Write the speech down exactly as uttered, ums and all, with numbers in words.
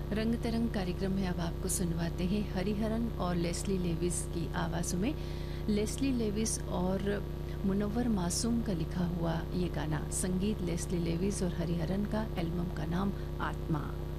रंग तरंग कार्यक्रम में अब आपको सुनवाते हैं हरिहरन और लेस्ली लेविस की आवाज़ों में। लेस्ली लेविस और मुनव्वर मासूम का लिखा हुआ ये गाना, संगीत लेस्ली लेविस और हरिहरन का, एल्बम का नाम आत्मा।